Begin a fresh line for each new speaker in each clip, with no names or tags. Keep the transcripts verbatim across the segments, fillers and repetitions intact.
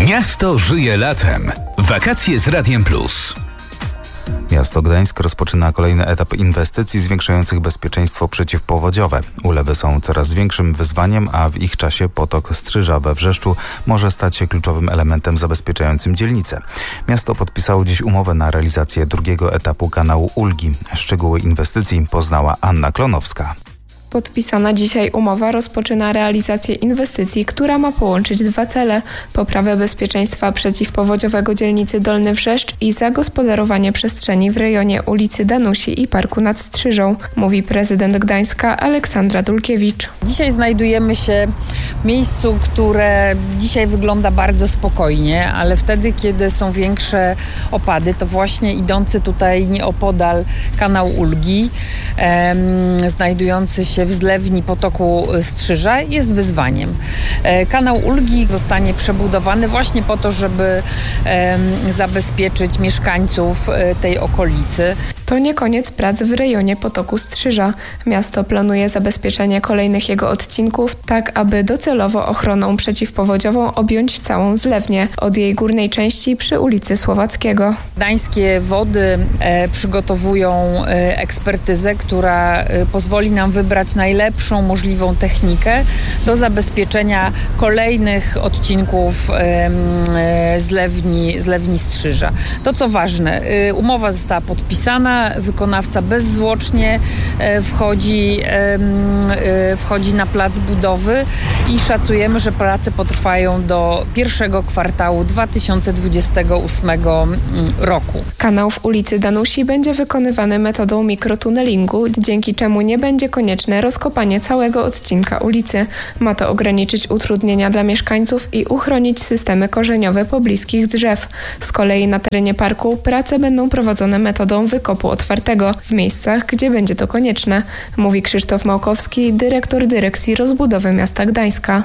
Miasto żyje latem. Wakacje z Radiem Plus.
Miasto Gdańsk rozpoczyna kolejny etap inwestycji zwiększających bezpieczeństwo przeciwpowodziowe. Ulewy są coraz większym wyzwaniem, a w ich czasie potok Strzyża we Wrzeszczu może stać się kluczowym elementem zabezpieczającym dzielnicę. Miasto podpisało dziś umowę na realizację drugiego etapu kanału Ulgi. Szczegóły inwestycji poznała Anna Klonowska.
Podpisana dzisiaj umowa rozpoczyna realizację inwestycji, która ma połączyć dwa cele: poprawę bezpieczeństwa przeciwpowodziowego dzielnicy Dolny Wrzeszcz i zagospodarowanie przestrzeni w rejonie ulicy Danusi i Parku nad Strzyżą, mówi prezydent Gdańska Aleksandra Dulkiewicz.
Dzisiaj znajdujemy się w miejscu, które dzisiaj wygląda bardzo spokojnie, ale wtedy, kiedy są większe opady, to właśnie idący tutaj nieopodal kanał Ulgi, em, znajdujący się w zlewni potoku Strzyża, jest wyzwaniem. Kanał Ulgi zostanie przebudowany właśnie po to, żeby zabezpieczyć mieszkańców tej okolicy.
To nie koniec prac w rejonie potoku Strzyża. Miasto planuje zabezpieczenie kolejnych jego odcinków, tak aby docelowo ochroną przeciwpowodziową objąć całą zlewnię od jej górnej części przy ulicy Słowackiego.
Gdańskie Wody e, przygotowują e, ekspertyzę, która e, pozwoli nam wybrać najlepszą możliwą technikę do zabezpieczenia kolejnych odcinków e, e, zlewni, zlewni Strzyża. To co ważne, e, umowa została podpisana, wykonawca bezzwłocznie wchodzi, wchodzi na plac budowy i szacujemy, że prace potrwają do pierwszego kwartału dwa tysiące dwudziestego ósmego roku.
Kanał w ulicy Danusi będzie wykonywany metodą mikrotunelingu, dzięki czemu nie będzie konieczne rozkopanie całego odcinka ulicy. Ma to ograniczyć utrudnienia dla mieszkańców i uchronić systemy korzeniowe pobliskich drzew. Z kolei na terenie parku prace będą prowadzone metodą wykopu otwartego w miejscach, gdzie będzie to konieczne, mówi Krzysztof Małkowski, dyrektor Dyrekcji Rozbudowy Miasta Gdańska.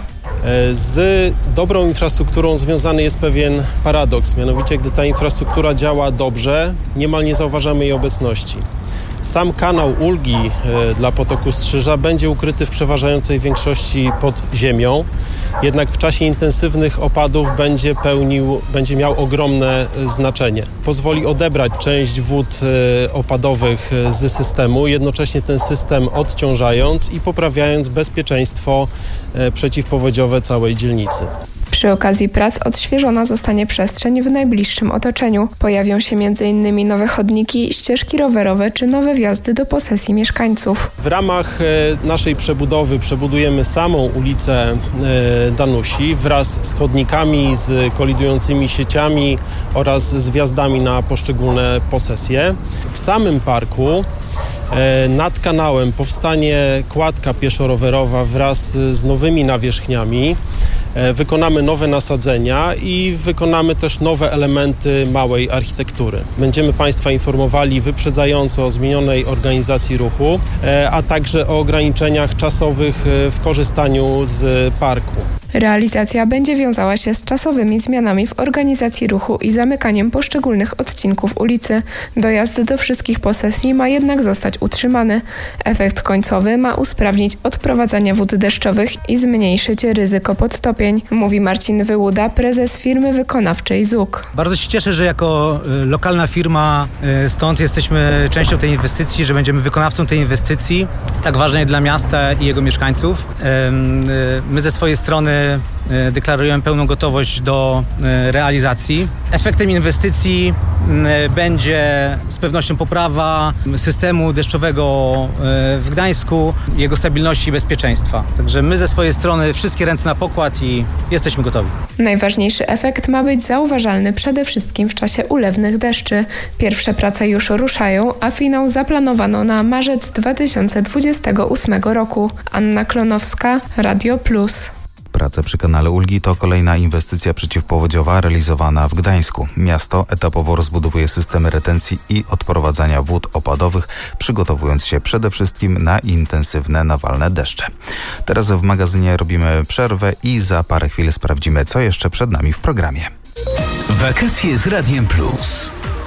Z dobrą infrastrukturą związany jest pewien paradoks, mianowicie gdy ta infrastruktura działa dobrze, niemal nie zauważamy jej obecności. Sam kanał Ulgi e, dla potoku Strzyża będzie ukryty w przeważającej większości pod ziemią, jednak w czasie intensywnych opadów będzie pełnił, będzie miał ogromne znaczenie. Pozwoli odebrać część wód e, opadowych z systemu, jednocześnie ten system odciążając i poprawiając bezpieczeństwo e, przeciwpowodziowe całej dzielnicy.
Przy okazji prac odświeżona zostanie przestrzeń w najbliższym otoczeniu. Pojawią się między innymi nowe chodniki, ścieżki rowerowe czy nowe wjazdy do posesji mieszkańców.
W ramach e, naszej przebudowy przebudujemy samą ulicę e, Danusi wraz z chodnikami, z kolidującymi sieciami oraz z wjazdami na poszczególne posesje. W samym parku e, nad kanałem powstanie kładka pieszo-rowerowa wraz z nowymi nawierzchniami. Wykonamy nowe nasadzenia i wykonamy też nowe elementy małej architektury. Będziemy Państwa informowali wyprzedzająco o zmienionej organizacji ruchu, a także o ograniczeniach czasowych w korzystaniu z parku.
Realizacja będzie wiązała się z czasowymi zmianami w organizacji ruchu i zamykaniem poszczególnych odcinków ulicy. Dojazd do wszystkich posesji ma jednak zostać utrzymany. Efekt końcowy ma usprawnić odprowadzanie wód deszczowych i zmniejszyć ryzyko podtopień, mówi Marcin Wyłuda, prezes firmy wykonawczej Z U K.
Bardzo się cieszę, że jako lokalna firma stąd jesteśmy częścią tej inwestycji, że będziemy wykonawcą tej inwestycji, tak ważnej dla miasta i jego mieszkańców. My ze swojej strony deklarujemy pełną gotowość do realizacji. Efektem inwestycji będzie z pewnością poprawa systemu deszczowego w Gdańsku, jego stabilności i bezpieczeństwa. Także my ze swojej strony wszystkie ręce na pokład i jesteśmy gotowi.
Najważniejszy efekt ma być zauważalny przede wszystkim w czasie ulewnych deszczy. Pierwsze prace już ruszają, a finał zaplanowano na marzec dwa tysiące dwudziestego ósmego roku. Anna Klonowska, Radio Plus.
Prace przy kanale Ulgi to kolejna inwestycja przeciwpowodziowa realizowana w Gdańsku. Miasto etapowo rozbudowuje systemy retencji i odprowadzania wód opadowych, przygotowując się przede wszystkim na intensywne nawalne deszcze. Teraz w magazynie robimy przerwę i za parę chwil sprawdzimy, co jeszcze przed nami w programie.
Wakacje z Radiem Plus.